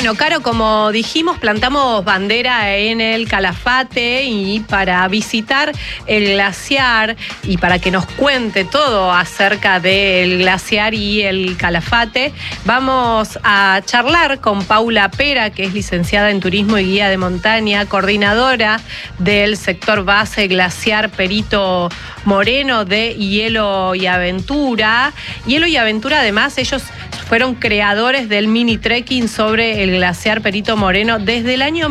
Bueno, Caro, como dijimos, plantamos bandera en el Calafate y para visitar el glaciar y para que nos cuente todo acerca del glaciar y el Calafate, vamos a charlar con Paula Pera, que es licenciada en Turismo y Guía de Montaña, coordinadora del sector base glaciar Perito Moreno de Hielo y Aventura. Hielo y Aventura, además, ellos fueron creadores del mini trekking sobre el glaciar Perito Moreno desde el año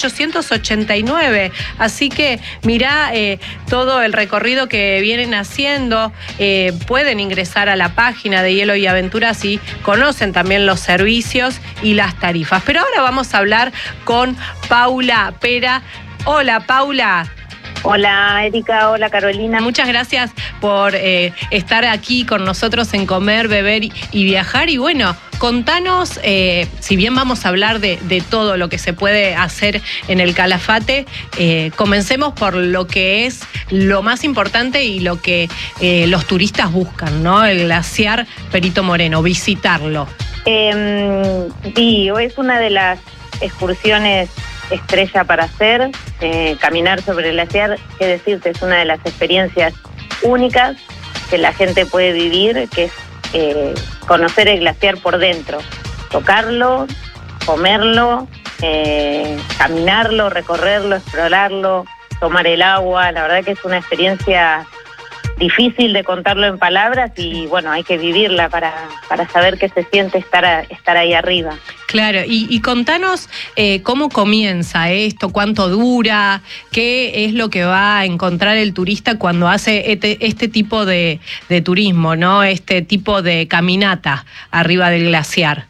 1889. Así que mirá todo el recorrido que vienen haciendo. Pueden ingresar a la página de Hielo y Aventura si conocen también los servicios y las tarifas. Pero ahora vamos a hablar con Paula Pera. Hola, Paula. Hola, Erika. Hola, Carolina. Muchas gracias por estar aquí con nosotros en Comer, Beber y Viajar. Y bueno, contanos, si bien vamos a hablar de todo lo que se puede hacer en el Calafate, comencemos por lo que es lo más importante y lo que los turistas buscan, ¿no? El glaciar Perito Moreno, visitarlo. Sí, es una de las excursiones estrella para hacer. Caminar sobre el glaciar, qué decirte, es una de las experiencias únicas que la gente puede vivir, que es conocer el glaciar por dentro, tocarlo, comerlo, caminarlo, recorrerlo, explorarlo, tomar el agua. La verdad que es una experiencia difícil de contarlo en palabras y bueno, hay que vivirla para saber qué se siente estar ahí arriba. Claro, y contanos cómo comienza esto, cuánto dura, qué es lo que va a encontrar el turista cuando hace este tipo de turismo, ¿no? Este tipo de caminata arriba del glaciar.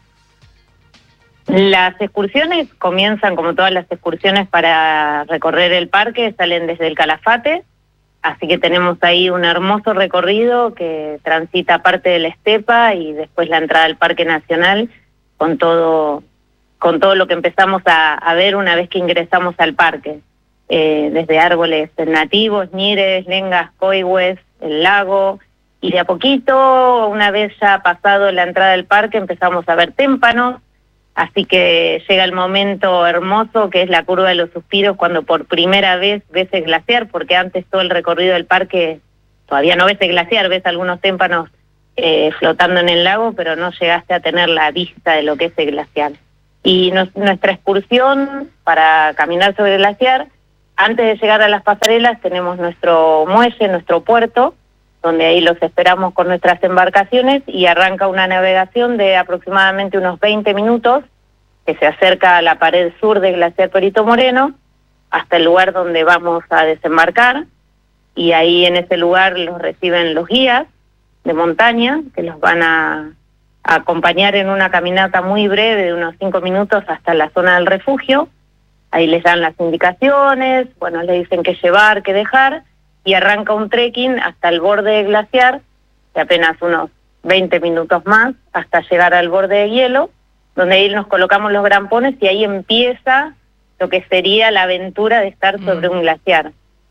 Las excursiones comienzan, como todas las excursiones para recorrer el parque, salen desde el Calafate. Así que tenemos ahí un hermoso recorrido que transita parte de la estepa y después la entrada al Parque Nacional con todo lo que empezamos a ver una vez que ingresamos al parque. Desde árboles nativos, ñires, lengas, coihues, el lago, y de a poquito, una vez ya pasado la entrada del parque, empezamos a ver témpanos. Así que llega el momento hermoso que es la curva de los suspiros cuando por primera vez ves el glaciar, porque antes todo el recorrido del parque todavía no ves el glaciar, ves algunos témpanos flotando en el lago, pero no llegaste a tener la vista de lo que es el glaciar. Y nuestra excursión para caminar sobre el glaciar, antes de llegar a las pasarelas tenemos nuestro muelle, nuestro puerto, donde ahí los esperamos con nuestras embarcaciones y arranca una navegación de aproximadamente unos 20 minutos que se acerca a la pared sur del glaciar Perito Moreno hasta el lugar donde vamos a desembarcar, y ahí en ese lugar los reciben los guías de montaña que los van a acompañar en una caminata muy breve de unos 5 minutos hasta la zona del refugio. Ahí les dan las indicaciones, bueno, les dicen qué llevar, qué dejar, y arranca un trekking hasta el borde del glaciar, de apenas unos 20 minutos más, hasta llegar al borde de hielo, donde ahí nos colocamos los grampones y ahí empieza lo que sería la aventura de estar sobre un glaciar.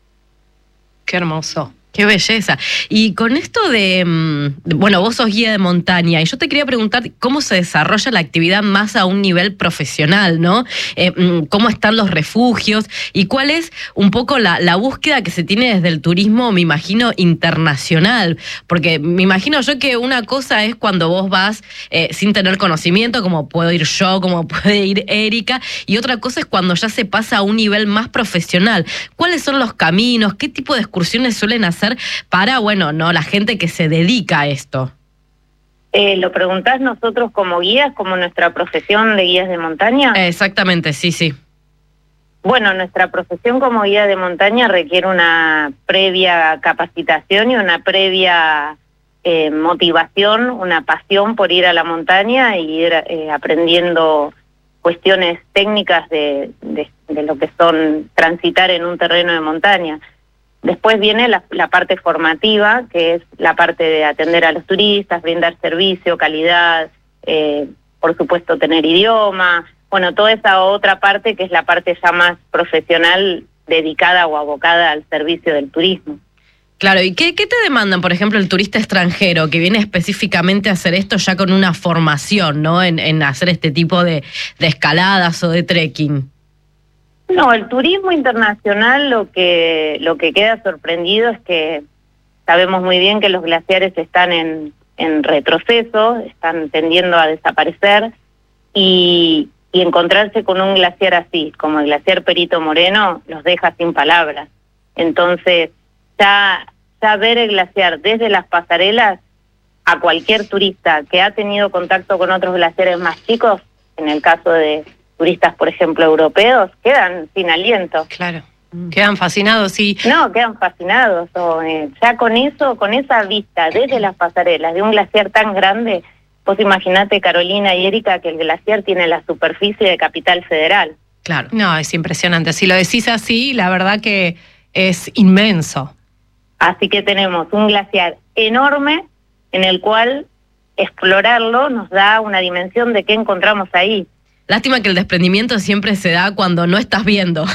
Qué hermoso. Qué belleza. Y con esto bueno, vos sos guía de montaña, y yo te quería preguntar cómo se desarrolla la actividad más a un nivel profesional, ¿no? ¿Cómo están los refugios? Y cuál es un poco la búsqueda que se tiene desde el turismo, me imagino, internacional. Porque me imagino yo que una cosa es cuando vos vas sin tener conocimiento, como puedo ir yo, como puede ir Erika, y otra cosa es cuando ya se pasa a un nivel más profesional. ¿Cuáles son los caminos? ¿Qué tipo de excursiones suelen hacer para, bueno, no, la gente que se dedica a esto? ¿Lo preguntás nosotros como guías, como nuestra profesión de guías de montaña? Exactamente, sí. Bueno, nuestra profesión como guía de montaña requiere una previa capacitación y una previa motivación, una pasión por ir a la montaña y ir aprendiendo cuestiones técnicas de lo que son transitar en un terreno de montaña. Después viene la parte formativa, que es la parte de atender a los turistas, brindar servicio, calidad, por supuesto tener idioma, bueno, toda esa otra parte que es la parte ya más profesional dedicada o abocada al servicio del turismo. Claro, ¿y qué te demandan, por ejemplo, el turista extranjero que viene específicamente a hacer esto ya con una formación, ¿no? En hacer este tipo de escaladas o de trekking. No, el turismo internacional lo que queda sorprendido es que sabemos muy bien que los glaciares están en retroceso, están tendiendo a desaparecer y encontrarse con un glaciar así, como el glaciar Perito Moreno, los deja sin palabras. Entonces, ya ver el glaciar desde las pasarelas, a cualquier turista que ha tenido contacto con otros glaciares más chicos, en el caso de turistas, por ejemplo, europeos, quedan sin aliento. Claro, quedan fascinados, sí. No, quedan fascinados. Ya con eso, con esa vista desde las pasarelas de un glaciar tan grande, vos imaginate, Carolina y Erika, que el glaciar tiene la superficie de Capital Federal. Claro. No, es impresionante. Si lo decís así, la verdad que es inmenso. Así que tenemos un glaciar enorme en el cual explorarlo nos da una dimensión de qué encontramos ahí. Lástima que el desprendimiento siempre se da cuando no estás viendo.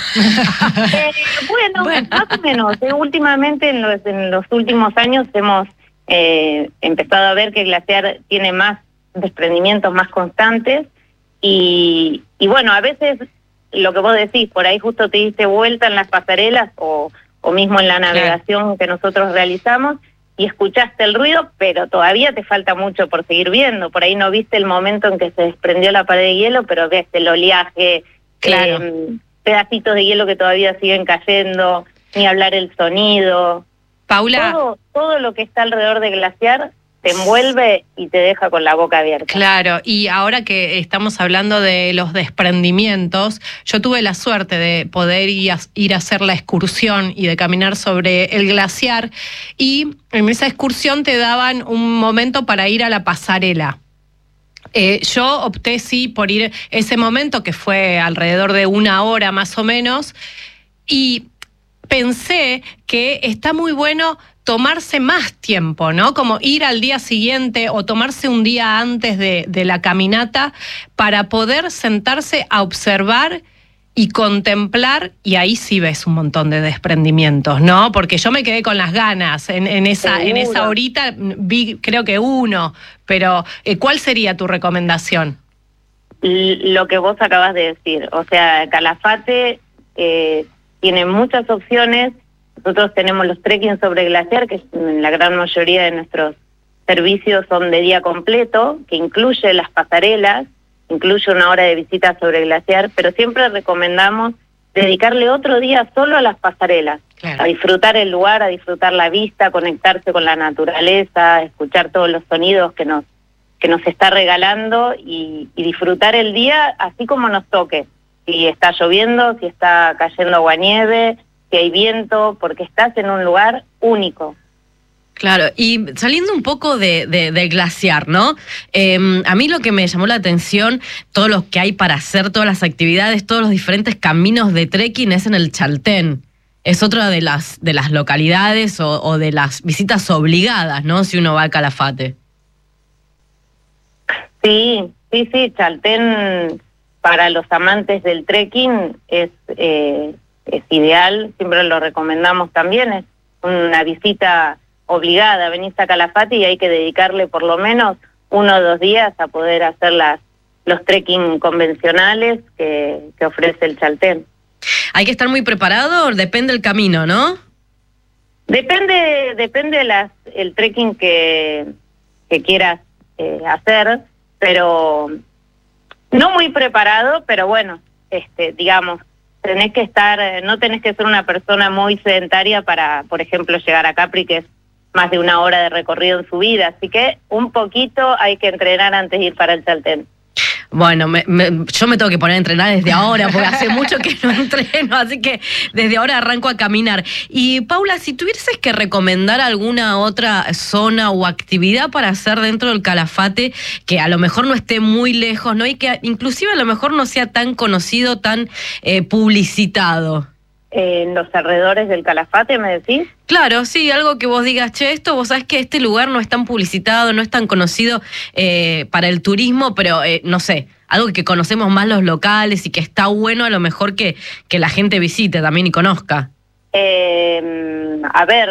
Bueno, más o menos. Últimamente, en los últimos años, hemos empezado a ver que el glaciar tiene más desprendimientos más constantes y bueno, a veces lo que vos decís, por ahí justo te diste vuelta en las pasarelas o mismo en la navegación que nosotros realizamos y escuchaste el ruido, pero todavía te falta mucho por seguir viendo. Por ahí no viste el momento en que se desprendió la pared de hielo, pero ves el oleaje, pedacitos de hielo que todavía siguen cayendo, ni hablar el sonido. Paula. Todo lo que está alrededor del glaciar te envuelve y te deja con la boca abierta. Claro, y ahora que estamos hablando de los desprendimientos, yo tuve la suerte de poder ir a hacer la excursión y de caminar sobre el glaciar, y en esa excursión te daban un momento para ir a la pasarela. Yo opté sí por ir ese momento, que fue alrededor de 1 hora más o menos, y pensé que está muy bueno tomarse más tiempo, ¿no? Como ir al día siguiente o tomarse un día antes de la caminata para poder sentarse a observar y contemplar, y ahí sí ves un montón de desprendimientos, ¿no? Porque yo me quedé con las ganas, en esa horita vi creo que 1, pero ¿cuál sería tu recomendación? Lo que vos acabas de decir, o sea, Calafate tiene muchas opciones. Nosotros tenemos los trekking sobre glaciar, que en la gran mayoría de nuestros servicios son de día completo, que incluye las pasarelas, incluye 1 hora de visita sobre glaciar, pero siempre recomendamos dedicarle otro día solo a las pasarelas, a disfrutar el lugar, a disfrutar la vista, conectarse con la naturaleza, escuchar todos los sonidos que nos está regalando y disfrutar el día así como nos toque. Si está lloviendo, si está cayendo aguanieve, si hay viento, porque estás en un lugar único. Claro, y saliendo un poco del glaciar, ¿no? A mí lo que me llamó la atención, todo lo que hay para hacer, todas las actividades, todos los diferentes caminos de trekking es en el Chaltén. Es otra de las localidades o de las visitas obligadas, ¿no? Si uno va a Calafate. Sí, Chaltén para los amantes del trekking es ideal, siempre lo recomendamos también, es una visita obligada. Venís a Calafate y hay que dedicarle por lo menos 1 o 2 días a poder hacer los trekking convencionales que ofrece el Chaltén. ¿Hay que estar muy preparado? Depende del camino, ¿no? Depende el trekking que quieras hacer, pero no muy preparado, pero bueno, digamos, no tenés que ser una persona muy sedentaria para, por ejemplo, llegar a Capri, que es más de 1 hora de recorrido en subida, así que un poquito hay que entrenar antes de ir para el Chaltén. Bueno, yo me tengo que poner a entrenar desde ahora, porque hace mucho que no entreno, así que desde ahora arranco a caminar. Y Paula, si tuvieses que recomendar alguna otra zona o actividad para hacer dentro del Calafate, que a lo mejor no esté muy lejos, ¿no? Y que inclusive a lo mejor no sea tan conocido, tan publicitado. En los alrededores del Calafate, ¿me decís? Claro, sí, algo que vos digas, che, vos sabés que este lugar no es tan publicitado, no es tan conocido para el turismo, pero no sé, algo que conocemos más los locales y que está bueno a lo mejor que la gente visite también y conozca. A ver,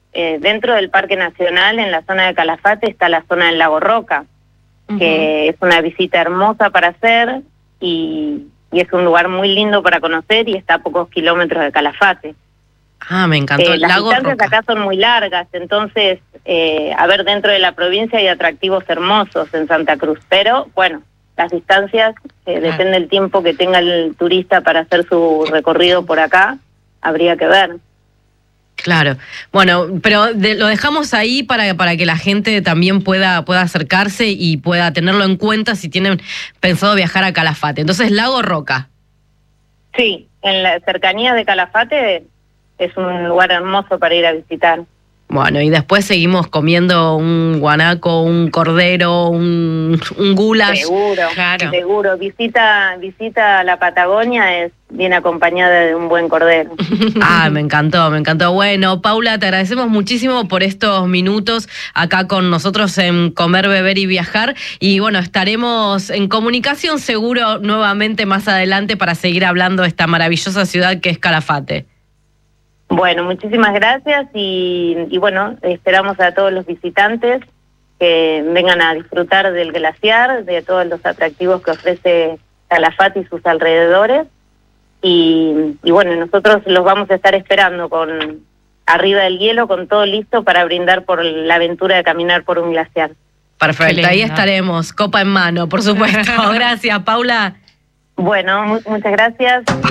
dentro del Parque Nacional, en la zona de Calafate, está la zona del Lago Roca, que es una visita hermosa para hacer y es un lugar muy lindo para conocer y está a pocos kilómetros de Calafate. Ah, me encantó. Las Lago distancias Roca. acá son muy largas, entonces, a ver, dentro de la provincia hay atractivos hermosos en Santa Cruz, pero bueno, las distancias, depende del tiempo que tenga el turista para hacer su recorrido por acá, habría que ver. Claro, bueno, pero lo dejamos ahí para que la gente también pueda acercarse y pueda tenerlo en cuenta si tienen pensado viajar a Calafate. Entonces, Lago Roca. Sí, en la cercanía de Calafate es un lugar hermoso para ir a visitar. Bueno, y después seguimos comiendo un guanaco, un cordero, un goulash. Seguro, Claro. seguro. Visita a la Patagonia es bien acompañada de un buen cordero. Ah, me encantó, me encantó. Bueno, Paula, te agradecemos muchísimo por estos minutos acá con nosotros en Comer, Beber y Viajar. Y bueno, estaremos en comunicación seguro nuevamente más adelante para seguir hablando de esta maravillosa ciudad que es Calafate. Bueno, muchísimas gracias y bueno, esperamos a todos los visitantes que vengan a disfrutar del glaciar, de todos los atractivos que ofrece Calafate y sus alrededores. Y bueno, nosotros los vamos a estar esperando con arriba del hielo, con todo listo para brindar por la aventura de caminar por un glaciar. Perfecto, ahí estaremos, copa en mano, por supuesto. Gracias, Paula. Bueno, muchas gracias.